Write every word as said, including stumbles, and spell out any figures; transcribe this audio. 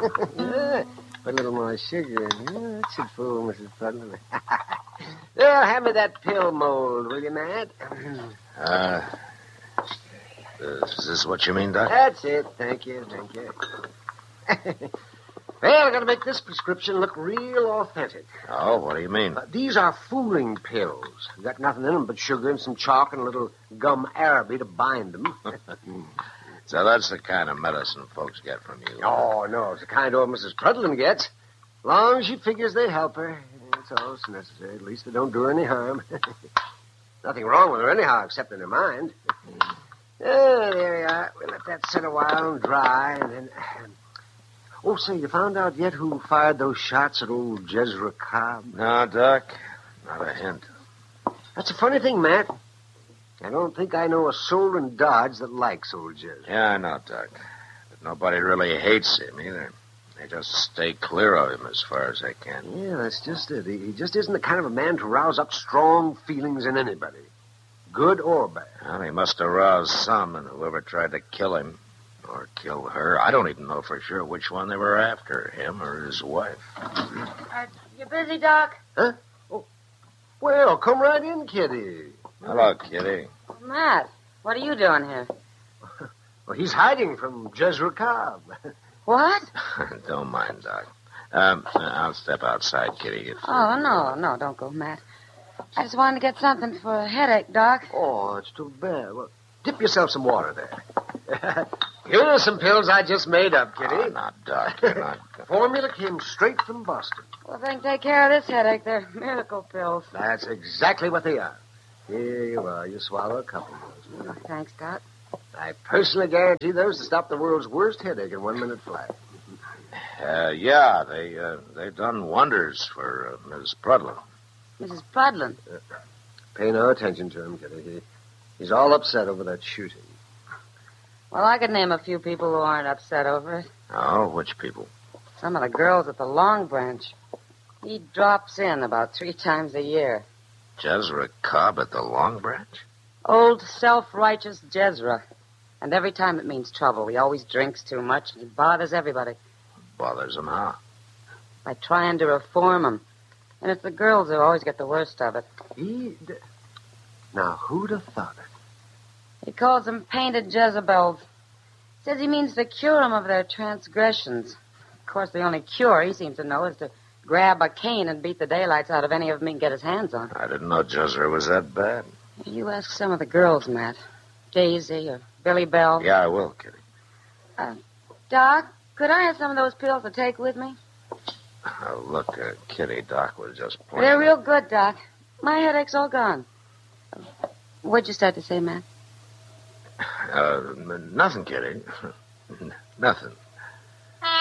Yeah. Put a little more sugar in here. That should fool Missus Putnam. Well, hand me that pill mold, will you, Matt? Uh, is this what you mean, Doc? That's it. Thank you, thank you. Well, I've got to make this prescription look real authentic. Oh, what do you mean? Uh, these are fooling pills. Got nothing in them but sugar and some chalk and a little gum araby to bind them. So that's the kind of medicine folks get from you. Oh, no, it's the kind old Missus Prudlin gets. As long as she figures they help her. That's all that's necessary. At least they don't do her any harm. Nothing wrong with her anyhow, except in her mind. Oh, there you are. We'll let that sit a while and dry, and then... Oh, say, you found out yet who fired those shots at old Jezra Cobb? No, Doc. Not a hint. That's a funny thing, Matt. I don't think I know a soul in Dodge that likes old Jezra. Yeah, I know, Doc. But nobody really hates him either. They just stay clear of him as far as they can. Yeah, that's just it. He he just isn't the kind of a man to rouse up strong feelings in anybody, good or bad. Well, he must have roused some in whoever tried to kill him. Or kill her. I don't even know for sure which one they were after, him or his wife. Uh, you busy, Doc? Huh? Oh, well, come right in, Kitty. Hello, Kitty. Matt, what are you doing here? Well, he's hiding from Jezra Cobb. What? Don't mind, Doc. Um, I'll step outside, Kitty. If, Oh, no, no, don't go, Matt. I just wanted to get something for a headache, Doc. Oh, it's too bad. Well, dip yourself some water there. Here are some pills I just made up, Kitty. Oh, not Doc. You're not... Formula came straight from Boston. Well, if they can take care of this headache, they're miracle pills. That's exactly what they are. Here you are. You swallow a couple of those. Oh, thanks, Doc. I personally guarantee those to stop the world's worst headache in one minute flat. Uh, yeah, they, uh, they've done wonders for uh, Missus Prudlin. Missus Prudlin. Uh, pay no attention to him, Kitty. He, he's all upset over that shooting. Well, I could name a few people who aren't upset over it. Oh, which people? Some of the girls at the Long Branch. He drops in about three times a year. Jezra Cobb at the Long Branch? Old self-righteous Jezra. And every time it means trouble. He always drinks too much, and he bothers everybody Bothers him how? by trying to reform them. And it's the girls who always get the worst of it. He... D- now, who'd have thought it? He calls them painted Jezebels. Says he means to cure them of their transgressions. Of course, the only cure he seems to know is to grab a cane and beat the daylights out of any of them he can get his hands on. I didn't know Jezra was that bad. You ask some of the girls, Matt. Daisy or Billy Bell. Yeah, I will, Kitty. Uh, Doc, could I have some of those pills to take with me? Oh, look, uh, Kitty, Doc was just pointing. They're real good, Doc. My headache's all gone. What'd you start to say, Matt? Uh, n- nothing, Kitty. Nothing.